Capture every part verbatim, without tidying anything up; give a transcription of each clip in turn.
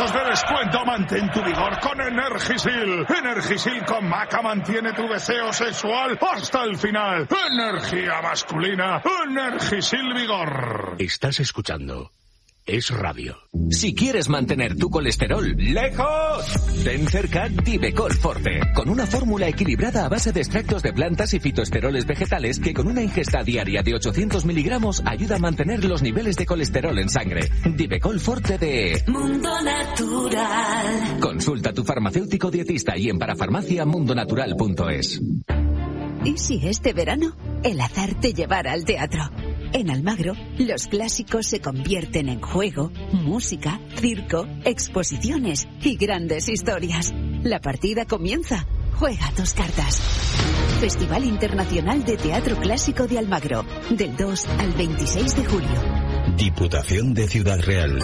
euros de descuento. Mantén tu vigor con Energisil. Energisil con maca mantiene tu deseo sexual hasta el final. Energía masculina. Energisil Vigor. Estás escuchando Es Radio. Si quieres mantener tu colesterol lejos, ten cerca Divecol Forte, con una fórmula equilibrada a base de extractos de plantas y fitoesteroles vegetales que con una ingesta diaria de ochocientos miligramos ayuda a mantener los niveles de colesterol en sangre. Divecol Forte de Mundo Natural. Consulta a tu farmacéutico dietista y en parafarmacia mundonatural punto es. ¿Y si este verano el azar te llevara al teatro? En Almagro, los clásicos se convierten en juego, música, circo, exposiciones y grandes historias. La partida comienza. Juega tus cartas. Festival Internacional de Teatro Clásico de Almagro, del dos al veintiséis de julio. Diputación de Ciudad Real.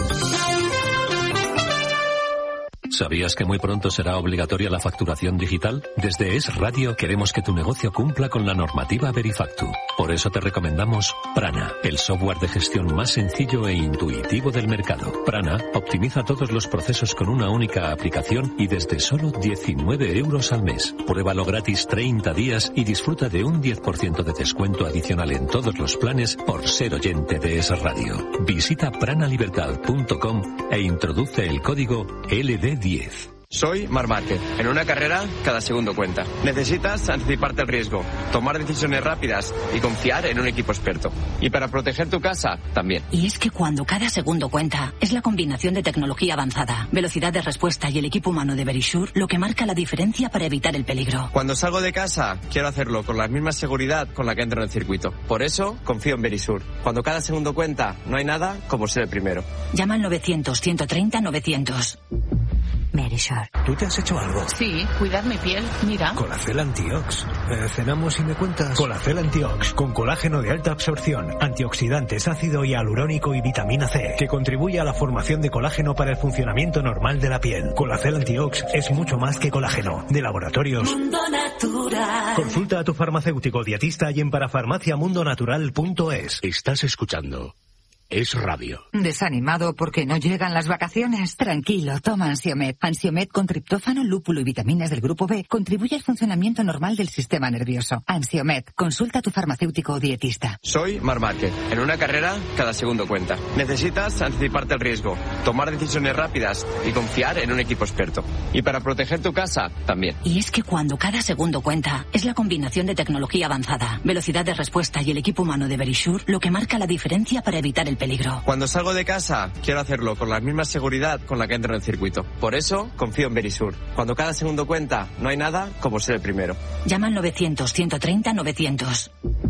¿Sabías que muy pronto será obligatoria la facturación digital? Desde Es Radio queremos que tu negocio cumpla con la normativa Verifactu. Por eso te recomendamos Prana, el software de gestión más sencillo e intuitivo del mercado. Prana optimiza todos los procesos con una única aplicación y desde solo diecinueve euros al mes. Pruébalo gratis treinta días y disfruta de un diez por ciento de descuento adicional en todos los planes por ser oyente de Es Radio. Visita pranalibertad punto com e introduce el código L D diez. Soy Marc Márquez. En una carrera, cada segundo cuenta. Necesitas anticiparte al riesgo, tomar decisiones rápidas y confiar en un equipo experto. Y para proteger tu casa, también. Y es que cuando cada segundo cuenta, es la combinación de tecnología avanzada, velocidad de respuesta y el equipo humano de Verisure lo que marca la diferencia para evitar el peligro. Cuando salgo de casa, quiero hacerlo con la misma seguridad con la que entro en el circuito. Por eso, confío en Verisure. Cuando cada segundo cuenta, no hay nada como ser el primero. Llama al novecientos, ciento treinta, novecientos. Verisure. ¿Tú te has hecho algo? Sí, cuidar mi piel, mira. Colacel Antiox. Eh, ¿Cenamos y me cuentas? Colacel Antiox, con colágeno de alta absorción, antioxidantes, ácido hialurónico y vitamina C, que contribuye a la formación de colágeno para el funcionamiento normal de la piel. Colacel Antiox es mucho más que colágeno. De Laboratorios Mundo Natural. Consulta a tu farmacéutico dietista y en parafarmacia mundonatural punto es. Estás escuchando Es Radio. ¿Desanimado porque no llegan las vacaciones? Tranquilo, toma Ansiomed. Ansiomed con triptófano, lúpulo y vitaminas del grupo B contribuye al funcionamiento normal del sistema nervioso. Ansiomed, consulta a tu farmacéutico o dietista. Soy Marc Márquez. En una carrera, cada segundo cuenta. Necesitas anticiparte al riesgo, tomar decisiones rápidas y confiar en un equipo experto. Y para proteger tu casa, también. Y es que cuando cada segundo cuenta, es la combinación de tecnología avanzada, velocidad de respuesta y el equipo humano de Verisure lo que marca la diferencia para evitar el peligro. Cuando salgo de casa, quiero hacerlo con la misma seguridad con la que entro en el circuito. Por eso, confío en Verisure. Cuando cada segundo cuenta, no hay nada como ser el primero. Llama al novecientos, ciento treinta, novecientos.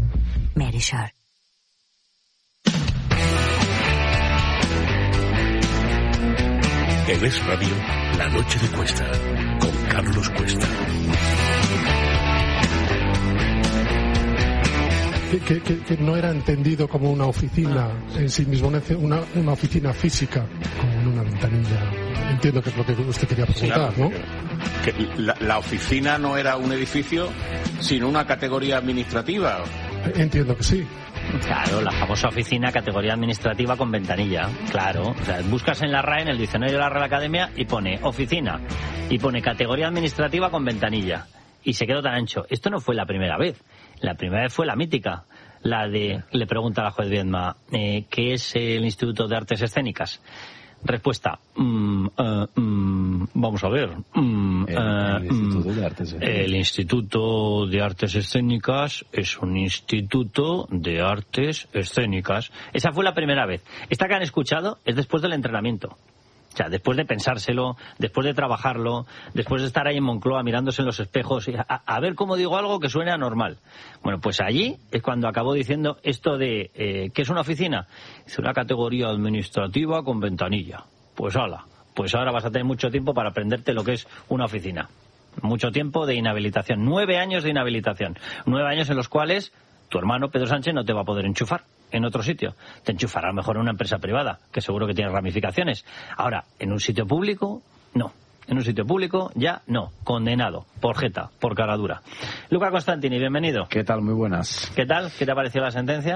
Verisure. En Es Radio, La Noche de Cuesta, con Carlos Cuesta. Que, que, que no era entendido como una oficina en sí mismo, una, una oficina física, como en una ventanilla. Entiendo que es lo que usted quería preguntar, claro, ¿no? Que la, la oficina no era un edificio, sino una categoría administrativa. Entiendo que sí. Claro, la famosa oficina categoría administrativa con ventanilla, claro. O sea, buscas en la R A E, en el diccionario de la Real Academia, y pone oficina, y pone categoría administrativa con ventanilla. Y se quedó tan ancho. Esto no fue la primera vez. La primera vez fue la mítica, la de, le pregunta a la juez Viedma, eh, ¿qué es el Instituto de Artes Escénicas? Respuesta, mm, uh, mm, vamos a ver, mm, el, uh, el, Instituto de Artes Escénicas. el Instituto de Artes Escénicas es un instituto de artes escénicas. Esa fue la primera vez. Esta que han escuchado es después del entrenamiento. O sea, después de pensárselo, después de trabajarlo, después de estar ahí en Moncloa mirándose en los espejos, y a, a ver cómo digo algo que suene anormal. Bueno, pues allí es cuando acabó diciendo esto de, eh, ¿qué es una oficina? Es una categoría administrativa con ventanilla. Pues hala, pues ahora vas a tener mucho tiempo para aprenderte lo que es una oficina. Mucho tiempo de inhabilitación, nueve años de inhabilitación, nueve años en los cuales tu hermano Pedro Sánchez no te va a poder enchufar en otro sitio. Te enchufará a lo mejor en una empresa privada, que seguro que tiene ramificaciones. Ahora, en un sitio público, no. En un sitio público, ya no. Condenado. Por jeta, por cara dura. Luca Constantini, bienvenido. ¿Qué tal? Muy buenas. ¿Qué tal? ¿Qué te ha parecido la sentencia?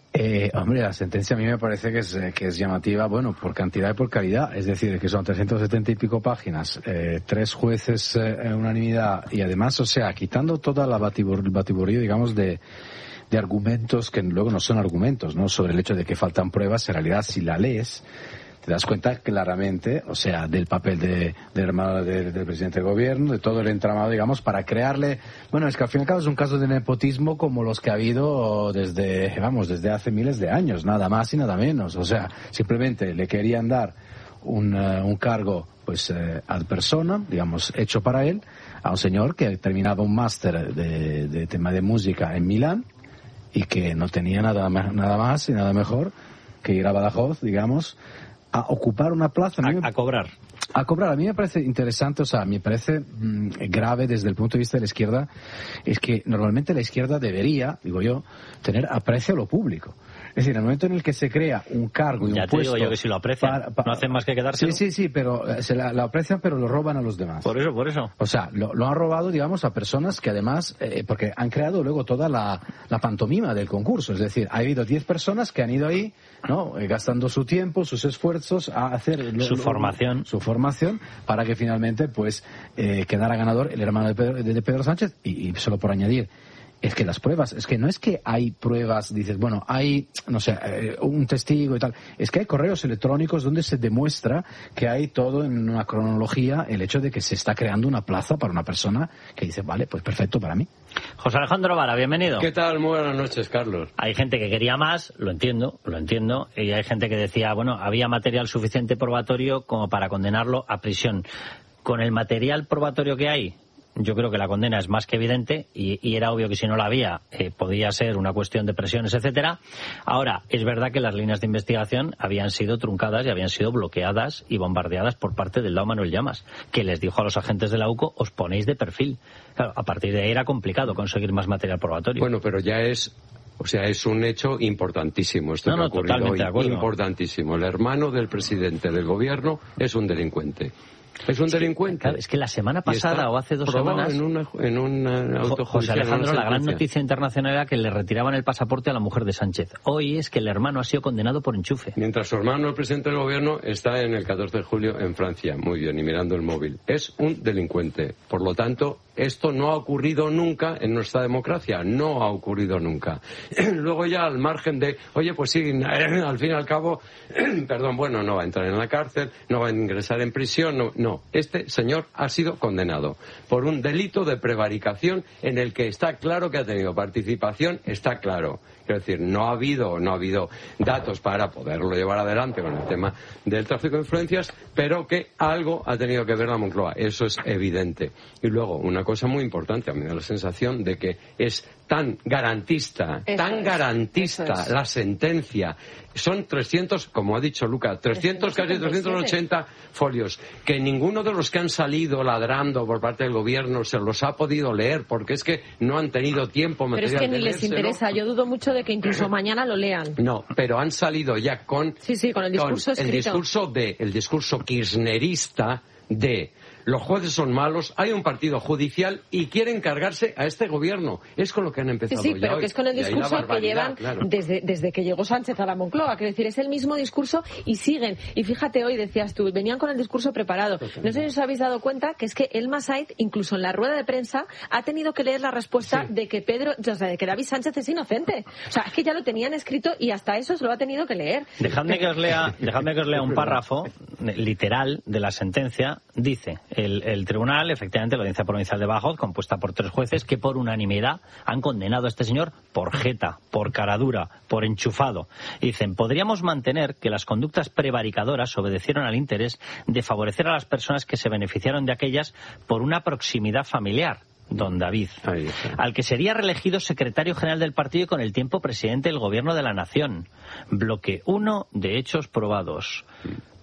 Eh, hombre, la sentencia a mí me parece que es, que es llamativa, bueno, por cantidad y por calidad. Es decir, que son trescientas setenta y pico páginas, eh, tres jueces eh, en unanimidad y además, o sea, quitando toda la batibur, batiburrillo, digamos, de, de argumentos que luego no son argumentos, ¿no? Sobre el hecho de que faltan pruebas, en realidad, si la lees, te das cuenta claramente, o sea, del papel de, del hermano de, del presidente del gobierno, de todo el entramado, digamos, para crearle... Bueno, es que al fin y al cabo es un caso de nepotismo como los que ha habido desde, vamos, desde hace miles de años, nada más y nada menos. O sea, simplemente le querían dar un, uh, un cargo, pues, eh, ad persona, digamos, hecho para él, a un señor que terminaba un máster de, de tema de música en Milán y que no tenía nada, nada más y nada mejor que ir a Badajoz, digamos, a ocupar una plaza. A, a cobrar. A cobrar. A mí me parece interesante, o sea, me parece mmm, grave desde el punto de vista de la izquierda, es que normalmente la izquierda debería, digo yo, tener aprecio a lo público. Es decir, en el momento en el que se crea un cargo y ya un te puesto... digo yo que si lo aprecian, para, para, no hacen más que quedárselo. Sí, sí, sí, pero eh, se la, la aprecian, pero lo roban a los demás. Por eso, por eso. O sea, lo, lo han robado, digamos, a personas que además, eh, porque han creado luego toda la, la pantomima del concurso. Es decir, ha habido diez personas que han ido ahí, ¿no? Eh, gastando su tiempo, sus esfuerzos a hacer... Lo, su lo, formación. Su formación, para que finalmente, pues, eh, quedara ganador el hermano de Pedro, de, de Pedro Sánchez. Y, y solo por añadir... Es que las pruebas, es que no es que hay pruebas, dices, bueno, hay, no sé, eh, un testigo y tal, es que hay correos electrónicos donde se demuestra que hay todo en una cronología el hecho de que se está creando una plaza para una persona que dice, vale, pues perfecto para mí. José Alejandro Vara, bienvenido. ¿Qué tal? Muy buenas noches, Carlos. Hay gente que quería más, lo entiendo, lo entiendo, y hay gente que decía, bueno, había material suficiente probatorio como para condenarlo a prisión. Con el material probatorio que hay, yo creo que la condena es más que evidente y, y era obvio que si no la había eh, podía ser una cuestión de presiones, etcétera. Ahora, es verdad que las líneas de investigación habían sido truncadas y habían sido bloqueadas y bombardeadas por parte del Lao Manuel Llamas, que les dijo a los agentes de la U C O, os ponéis de perfil. Claro, a partir de ahí era complicado conseguir más material probatorio. Bueno, pero ya es... O sea, es un hecho importantísimo esto no, que ha no, ocurrido hoy. De acuerdo. Importantísimo. El hermano del presidente del gobierno es un delincuente. Es un es delincuente. Que, claro, es que la semana pasada o hace dos semanas... En una, en una auto José Alejandro, la gran noticia internacional era que le retiraban el pasaporte a la mujer de Sánchez. Hoy es que el hermano ha sido condenado por enchufe. Mientras su hermano, el presidente del gobierno, está en el catorce de julio en Francia. Muy bien, y mirando el móvil. Es un delincuente. Por lo tanto, esto no ha ocurrido nunca en nuestra democracia. No ha ocurrido nunca. Luego ya, al margen de... Oye, pues sí, al fin y al cabo... Perdón, bueno, no va a entrar en la cárcel, no va a ingresar en prisión, no... no. Este señor ha sido condenado por un delito de prevaricación en el que está claro que ha tenido participación, está claro. Quiero decir, no ha habido, no ha habido datos para poderlo llevar adelante con el tema del tráfico de influencias, pero que algo ha tenido que ver la Moncloa. Eso es evidente. Y luego, una cosa muy importante, a mí me da la sensación de que es tan garantista, eso tan es, garantista la sentencia. Son trescientos, como ha dicho Luca, trescientos, casi trescientos ochenta folios, que ninguno de los que han salido ladrando por parte del gobierno se los ha podido leer, porque es que no han tenido tiempo material. Pero es que ni les leérselo. interesa, yo dudo mucho de que incluso mañana lo lean. No, pero han salido ya con, sí, sí, con el discurso con escrito. El discurso, de, el discurso kirchnerista de... Los jueces son malos, hay un partido judicial y quieren cargarse a este gobierno. Es con lo que han empezado sí, sí, ya pero hoy. que es con el discurso que llevan claro. desde, desde que llegó Sánchez a la Moncloa. Quiero decir, es el mismo discurso y siguen. Y fíjate, hoy decías tú, venían con el discurso preparado. No sé si os habéis dado cuenta que es que Elma Said, incluso en la rueda de prensa, ha tenido que leer la respuesta sí. de que Pedro, o sea, de que David Sánchez es inocente. O sea, es que ya lo tenían escrito y hasta eso se lo ha tenido que leer. Dejadme que os lea, dejadme que os lea un párrafo literal de la sentencia. Dice, el, el tribunal efectivamente, la Audiencia Provincial de Badajoz, compuesta por tres jueces que por unanimidad han condenado a este señor por jeta, por caradura, por enchufado. Y dicen, podríamos mantener que las conductas prevaricadoras obedecieron al interés de favorecer a las personas que se beneficiaron de aquellas por una proximidad familiar. Don David, al que sería reelegido secretario general del partido y con el tiempo presidente del gobierno de la nación. Bloque uno de hechos probados.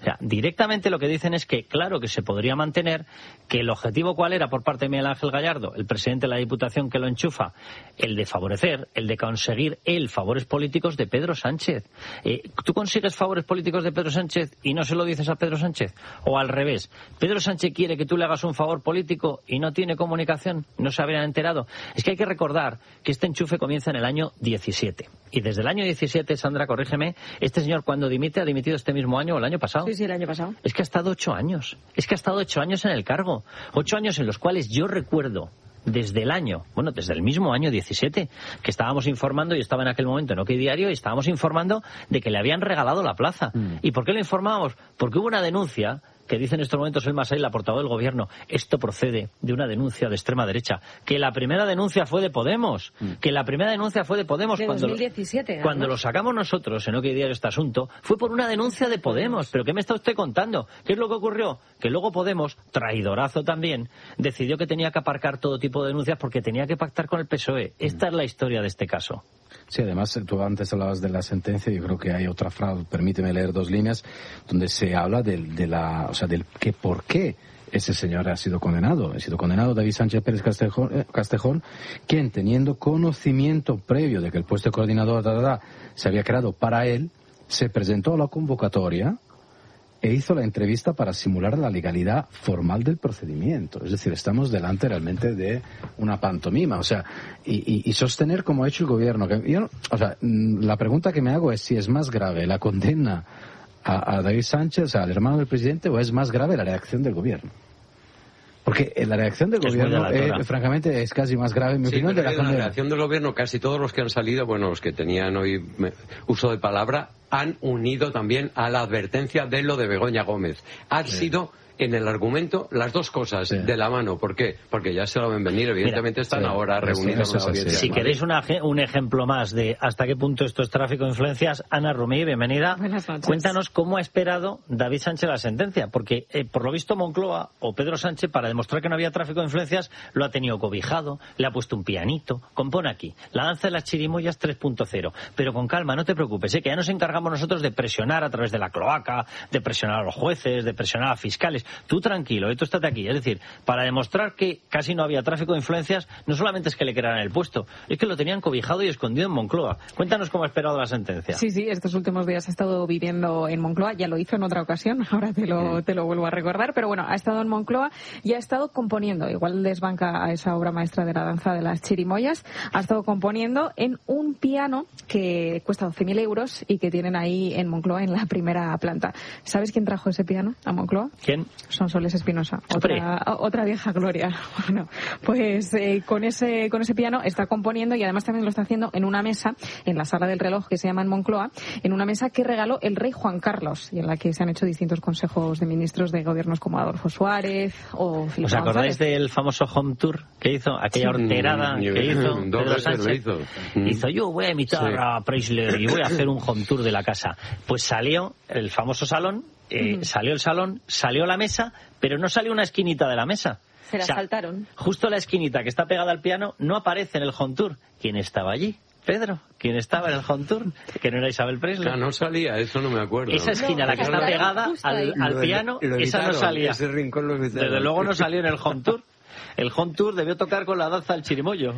sea, directamente lo que dicen es que, claro, que se podría mantener, que el objetivo cuál era por parte de Miguel Ángel Gallardo, el presidente de la Diputación que lo enchufa, el de favorecer, el de conseguir él favores políticos de Pedro Sánchez. Eh, ¿Tú consigues favores políticos de Pedro Sánchez y no se lo dices a Pedro Sánchez? O al revés, Pedro Sánchez quiere que tú le hagas un favor político y no tiene comunicación, no se habrían enterado. Es que hay que recordar que este enchufe comienza en el año diecisiete. Y desde el año diecisiete, Sandra, corrígeme, este señor cuando dimite ha dimitido este mismo año o el año pasado. Sí, sí, el año pasado. Es que ha estado ocho años. Es que ha estado ocho años en el cargo. Ocho años en los cuales yo recuerdo desde el año, bueno, desde el mismo año diecisiete, que estábamos informando, yo estaba en aquel momento en OK Diario, y estábamos informando de que le habían regalado la plaza. Mm. ¿Y por qué lo informábamos? Porque hubo una denuncia que dice en estos momentos el Masai, la portavoz del gobierno, esto procede de una denuncia de extrema derecha, que la primera denuncia fue de Podemos, mm. que la primera denuncia fue de Podemos. De cuando dos mil diecisiete. Lo, cuando lo sacamos nosotros en OK Diario este asunto, fue por una denuncia de Podemos. ¿Pero qué me está usted contando? ¿Qué es lo que ocurrió? Que luego Podemos, traidorazo también, decidió que tenía que aparcar todo tipo de denuncias porque tenía que pactar con el P S O E. Esta mm. es la historia de este caso. Sí, además, tú antes hablabas de la sentencia, yo creo que hay otra frase, permíteme leer dos líneas, donde se habla de, de la, o sea, del que por qué ese señor ha sido condenado. Ha sido condenado David Sánchez Pérez Castejón, eh, Castejón, quien, teniendo conocimiento previo de que el puesto de coordinador da, da, da, se había creado para él, se presentó a la convocatoria e hizo la entrevista para simular la legalidad formal del procedimiento. Es decir, estamos delante realmente de una pantomima. O sea, y, y, y sostener como ha hecho el gobierno. Que yo, o sea, la pregunta que me hago es si es más grave la condena a, a David Sánchez, o sea, al hermano del presidente, o es más grave la reacción del gobierno. Porque la reacción del es gobierno, eh, francamente, es casi más grave, en mi sí, opinión, de la, la reacción del gobierno. Casi todos los que han salido, bueno, los que tenían hoy uso de palabra, han unido también a la advertencia de lo de Begoña Gómez. Han sí. sido en el argumento las dos cosas sí. de la mano. ¿Por qué? Porque ya se lo ven venir. Evidentemente Mira, están sí, ahora reunidos en la audiencia. Si queréis una, un ejemplo más de hasta qué punto esto es tráfico de influencias, Ana Rumí, bienvenida. Buenas noches. Cuéntanos cómo ha esperado David Sánchez la sentencia, porque eh, por lo visto Moncloa o Pedro Sánchez, para demostrar que no había tráfico de influencias, lo ha tenido cobijado, le ha puesto un pianito, compone aquí, la danza de las chirimoyas tres punto cero. Pero con calma, no te preocupes, ¿eh? que ya nos encargamos nosotros de presionar a través de la cloaca, de presionar a los jueces, de presionar a fiscales. Tú tranquilo, tú estate aquí. Es decir, para demostrar que casi no había tráfico de influencias, no solamente es que le crearan el puesto, es que lo tenían cobijado y escondido en Moncloa. Cuéntanos cómo ha esperado la sentencia. Sí, sí, estos últimos días ha estado viviendo en Moncloa, ya lo hizo en otra ocasión, ahora te lo, te lo vuelvo a recordar, pero bueno, ha estado en Moncloa y ha estado componiendo, igual desbanca a esa obra maestra de la danza de las chirimoyas, ha estado componiendo en un piano que cuesta doce mil euros y que tienen ahí en Moncloa en la primera planta. ¿Sabes quién trajo ese piano a Moncloa? ¿Quién? Sonsoles Espinosa. Otra, otra vieja gloria. Bueno, pues eh, con ese con ese piano está componiendo y además también lo está haciendo en una mesa en la Sala del Reloj que se llama en Moncloa, en una mesa que regaló el rey Juan Carlos y en la que se han hecho distintos consejos de ministros de gobiernos como Adolfo Suárez o Felipe ¿Os acordáis González? Del famoso home tour que hizo? Aquella horterada mm, que hizo Pedro Sánchez. Hizo. Mm. hizo yo voy a imitar sí. a Preisler y voy a hacer un home tour de la casa. Pues salió el famoso salón. Eh, mm. Salió el salón, salió la mesa, pero no salió una esquinita de la mesa. Se la o sea, saltaron. Justo la esquinita que está pegada al piano no aparece en el home tour. ¿Quién estaba allí? Pedro, ¿quién estaba en el home tour? Que no era Isabel Presley. Ah, no salía, eso no me acuerdo. Esa esquina, no, la que está pegada al, al lo, piano, lo esa no salía. Ese rincón lo Desde luego no salió en el home tour. El home tour debió tocar con la danza del chirimoyo.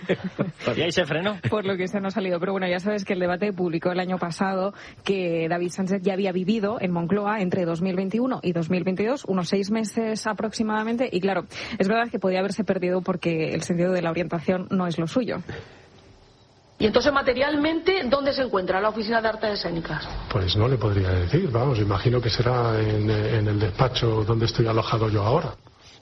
Y ahí se frenó. Por lo que se no ha salido. Pero bueno, ya sabes que el debate publicó el año pasado que David Sánchez ya había vivido en Moncloa entre dos mil veintiuno y dos mil veintidós, unos seis meses aproximadamente. Y claro, es verdad que podía haberse perdido porque el sentido de la orientación no es lo suyo. Y entonces, materialmente, ¿dónde se encuentra la Oficina de Artes Escénicas? Pues no le podría decir, vamos, imagino que será en, en el despacho donde estoy alojado yo ahora.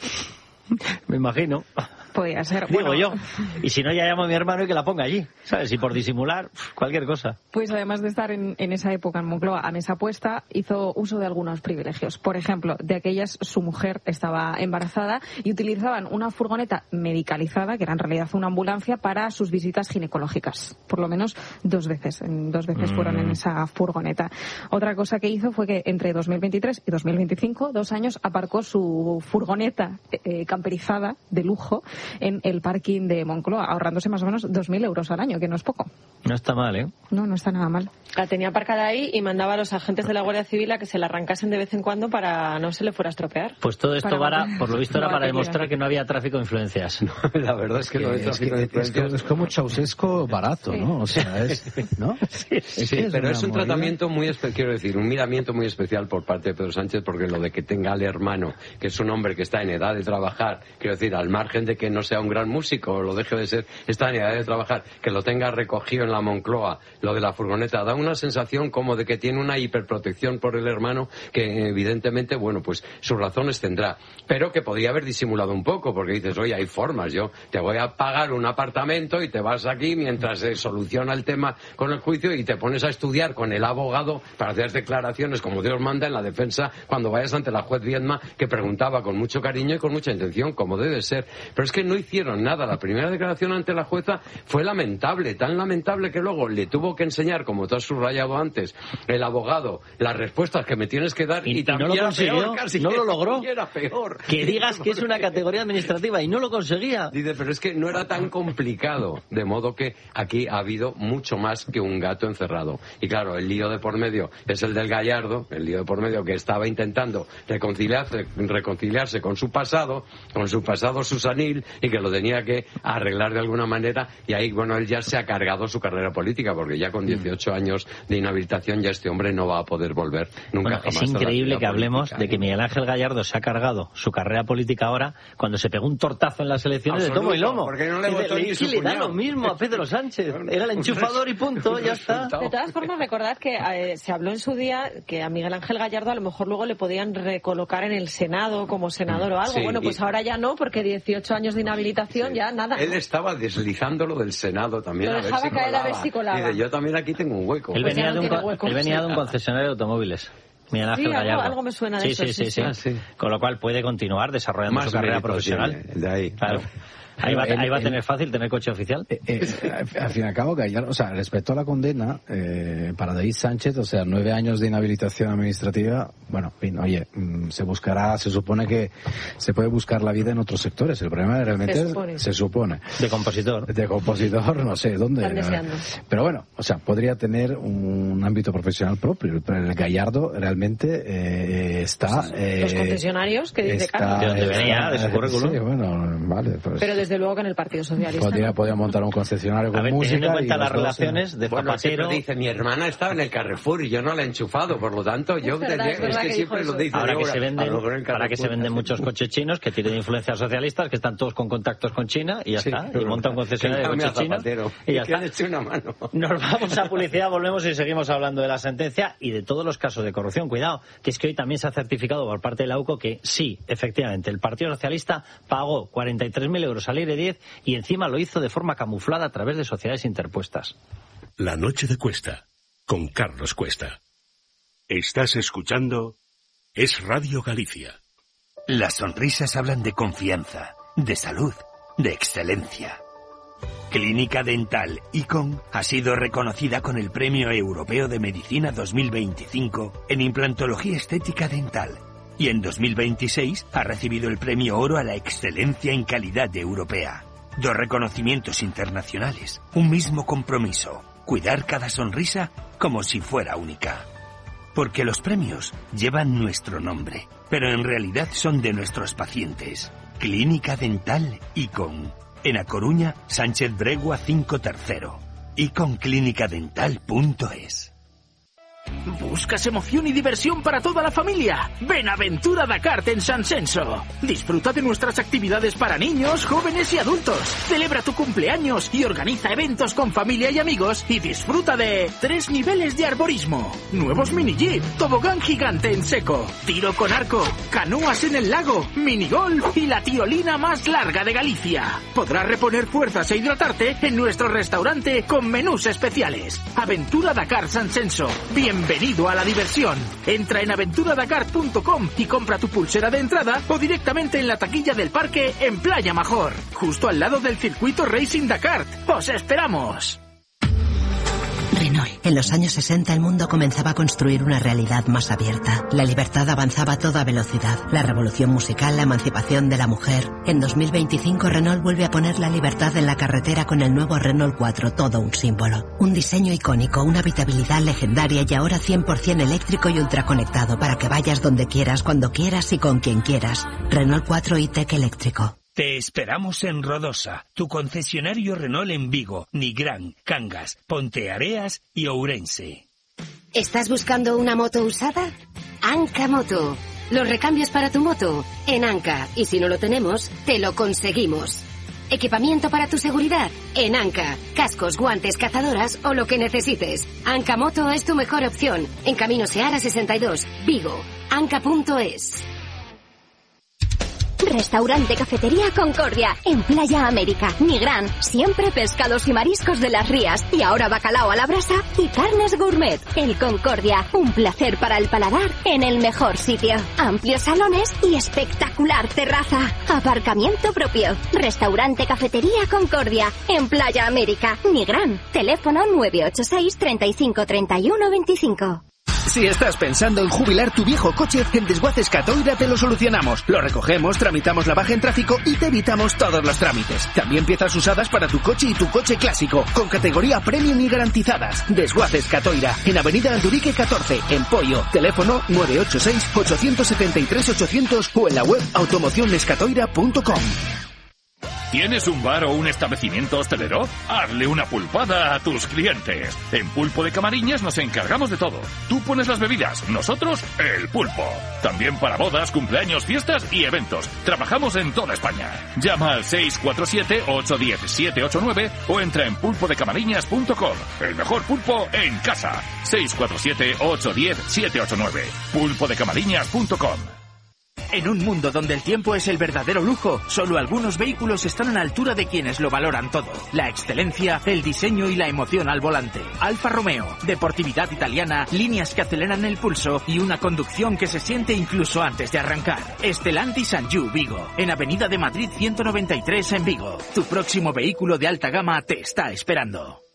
Me imagino. Podría ser. Digo bueno. yo. Y si no, ya llamo a mi hermano y que la ponga allí, ¿sabes? Y por disimular, cualquier cosa. Pues además de estar en, en esa época en Moncloa a mesa puesta, hizo uso de algunos privilegios. Por ejemplo, de aquellas su mujer estaba embarazada y utilizaban una furgoneta medicalizada, que era en realidad una ambulancia, para sus visitas ginecológicas. Por lo menos dos veces. Dos veces mm. fueron en esa furgoneta. Otra cosa que hizo fue que entre dos mil veintitrés y dos mil veinticinco, dos años, aparcó su furgoneta eh, camperizada de lujo en el parking de Moncloa, ahorrándose más o menos dos mil euros al año, que no es poco. No está mal, ¿eh? No, no está nada mal. La tenía aparcada ahí y mandaba a los agentes de la Guardia Civil a que se la arrancasen de vez en cuando para no se le fuera a estropear. Pues todo esto, para, para por lo visto, era para demostrar que no había tráfico de influencias. No, la verdad es que lo de tráfico de influencias es como Ceausescu barato, sí. ¿no? O sea, es... ¿no? Sí, es sí es pero es un movida. tratamiento muy especial, quiero decir, un miramiento muy especial por parte de Pedro Sánchez, porque lo de que tenga al hermano, que es un hombre que está en edad de trabajar, quiero decir, al margen de que no sea un gran músico o lo deje de ser, está en edad de trabajar, que lo tenga recogido en la Moncloa, lo de la furgoneta, da una sensación como de que tiene una hiperprotección por el hermano que evidentemente, bueno, pues sus razones tendrá, pero que podría haber disimulado un poco, porque dices, oye, hay formas, yo te voy a pagar un apartamento y te vas aquí mientras se soluciona el tema con el juicio y te pones a estudiar con el abogado para hacer declaraciones como Dios manda en la defensa cuando vayas ante la juez Viedma, que preguntaba con mucho cariño y con mucha intención, como debe ser. Pero es que no hicieron nada. La primera declaración ante la jueza fue lamentable, tan lamentable que luego le tuvo que enseñar, como tú has subrayado antes, el abogado, las respuestas que me tienes que dar y, y también no lo consiguió, peor, casi no lo logró. Era peor. Que digas que es una categoría administrativa y no lo conseguía. Dice, pero es que no era tan complicado, de modo que aquí ha habido mucho más que un gato encerrado. Y claro, el lío de por medio es el del Gallardo, el lío de por medio que estaba intentando reconciliarse, reconciliarse con su pasado, con su pasado susanil, y que lo tenía que arreglar de alguna manera, y ahí, bueno, él ya se ha cargado su carrera política, porque ya con dieciocho años de inhabilitación ya este hombre no va a poder volver nunca bueno, jamás. Es increíble que hablemos política, de que Miguel Ángel Gallardo se ha cargado su carrera política ahora cuando se pegó un tortazo en las elecciones Absoluto, de tomo y lomo. Porque no le votó ni su le da cuñado. lo mismo a Pedro Sánchez. Era el enchufador y punto, ya está. De todas formas, recordad que eh, se habló en su día que a Miguel Ángel Gallardo a lo mejor luego le podían recolocar en el Senado como senador o algo. Sí, bueno, pues y... ahora ya no, porque dieciocho años de inhabilitación, sí. ya nada. Él estaba deslizándolo del Senado también. Lo a ver dejaba si caer colaba. a ver si colaba. Dice, yo también aquí tengo un hueco. Él Pues venía, no de, un, hueco. él venía de un concesionario de automóviles. Miguel Ángel sí, algo, Gallardo. algo me suena de sí, eso. Sí, sí, sí, sí. sí. Ah, sí. Con lo cual puede continuar desarrollando Más su carrera profesional. Tiene, de ahí. Claro. Ahí va, ahí va a tener fácil tener coche oficial. Eh, eh, al fin y al cabo, Gallardo, o sea, respecto a la condena, eh, para David Sánchez, o sea, nueve años de inhabilitación administrativa, bueno, fin, oye, mmm, se buscará, se supone que se puede buscar la vida en otros sectores. El problema realmente se es, supone. se supone. De compositor. De compositor, no sé dónde. Están deseando. Pero bueno, o sea, podría tener un ámbito profesional propio. Pero el Gallardo realmente eh, está... Eh, Los concesionarios, que dice está, ¿De dónde venía? ¿De su currículum? Sí, bueno, vale. Pues, pero desde luego que en el Partido Socialista. Podría, podría montar un concesionario con a ver, música. teniendo en cuenta y las los dos, relaciones ¿eh? de Bueno, Zapatero... siempre dice, mi hermana estaba en el Carrefour y yo no la he enchufado, por lo tanto, yo es, verdad, tendría, es, verdad es que, que siempre lo dice. Ahora yo, que se venden, ahora que se venden sí. muchos coches chinos que tienen influencias socialistas, que están todos con contactos con China y ya Sí, está. Y monta un concesionario de coches chinos y ya que está. le eche una mano. Nos vamos a publicidad, volvemos y seguimos hablando de la sentencia y de todos los casos de corrupción. Cuidado, que es que hoy también se ha certificado por parte de la U C O que sí, efectivamente, el Partido Socialista pagó cuarenta y tres mil euros al Aire diez y encima lo hizo de forma camuflada a través de sociedades interpuestas. La noche de Cuesta, con Carlos Cuesta. Estás escuchando Es Radio Galicia. Las sonrisas hablan de confianza, de salud, de excelencia. Clínica Dental Icon ha sido reconocida con el Premio Europeo de Medicina dos mil veinticinco en implantología estética dental y en dos mil veintiséis ha recibido el Premio Oro a la excelencia en calidad europea. Dos reconocimientos internacionales, un mismo compromiso, cuidar cada sonrisa como si fuera única. Porque los premios llevan nuestro nombre, pero en realidad son de nuestros pacientes. Clínica Dental Icon. En A Coruña, Sánchez Bregua cinco tercero. icon clínica dental punto es. ¿Buscas emoción y diversión para toda la familia? Ven a Aventura Dakar en San Censo. Disfruta de nuestras actividades para niños, jóvenes y adultos. Celebra tu cumpleaños y organiza eventos con familia y amigos y disfruta de tres niveles de arborismo, nuevos mini jeep, tobogán gigante en seco, tiro con arco, canoas en el lago, minigolf y la tirolina más larga de Galicia. Podrás reponer fuerzas e hidratarte en nuestro restaurante con menús especiales. Aventura Dakar San Censo. Bienvenido a la diversión. Entra en aventura dakar punto com y compra tu pulsera de entrada o directamente en la taquilla del parque en Playa Major, justo al lado del circuito Racing Dakar. ¡Os esperamos! Renault. En los años sesenta el mundo comenzaba a construir una realidad más abierta. La libertad avanzaba a toda velocidad. La revolución musical, la emancipación de la mujer. En dos mil veinticinco Renault vuelve a poner la libertad en la carretera con el nuevo Renault cuatro, todo un símbolo. Un diseño icónico, una habitabilidad legendaria y ahora cien por ciento eléctrico y ultraconectado para que vayas donde quieras, cuando quieras y con quien quieras. Renault cuatro e-Tech eléctrico. Te esperamos en Rodosa, tu concesionario Renault en Vigo, Nigrán, Cangas, Ponteareas y Ourense. ¿Estás buscando una moto usada? Anca Moto. Los recambios para tu moto en Anca. Y si no lo tenemos, te lo conseguimos. Equipamiento para tu seguridad en Anca. Cascos, guantes, cazadoras o lo que necesites. Anca Moto es tu mejor opción. En Camino Seara sesenta y dos, Vigo. Anca punto es. Restaurante Cafetería Concordia, en Playa América, Nigrán. Siempre pescados y mariscos de las rías. Y ahora bacalao a la brasa y carnes gourmet. El Concordia, un placer para el paladar en el mejor sitio. Amplios salones y espectacular terraza. Aparcamiento propio. Restaurante Cafetería Concordia, en Playa América, Nigrán. Teléfono nueve ocho seis, treinta y cinco, treinta y uno, veinticinco. Si estás pensando en jubilar tu viejo coche, en Desguaces Catoira te lo solucionamos. Lo recogemos, tramitamos la baja en tráfico y te evitamos todos los trámites. También piezas usadas para tu coche y tu coche clásico, con categoría premium y garantizadas. Desguaces Catoira, en Avenida Aldurique catorce, en Poio. Teléfono nueve ocho seis, ocho siete tres, ochocientos o en la web automocionescatoira punto com. ¿Tienes un bar o un establecimiento hostelero? Hazle una pulpada a tus clientes. En Pulpo de Camariñas nos encargamos de todo. Tú pones las bebidas, nosotros el pulpo. También para bodas, cumpleaños, fiestas y eventos. Trabajamos en toda España. Llama al seis cuatro siete, ocho uno cero, siete ocho nueve o entra en pulpo de camariñas punto com. El mejor pulpo en casa. seis cuatro siete, ocho uno cero, siete ocho nueve. pulpo de camariñas punto com. En un mundo donde el tiempo es el verdadero lujo, solo algunos vehículos están a la altura de quienes lo valoran todo. La excelencia, el diseño y la emoción al volante. Alfa Romeo, deportividad italiana, líneas que aceleran el pulso y una conducción que se siente incluso antes de arrancar. Stellantis Anjou Vigo, en Avenida de Madrid ciento noventa y tres en Vigo. Tu próximo vehículo de alta gama te está esperando.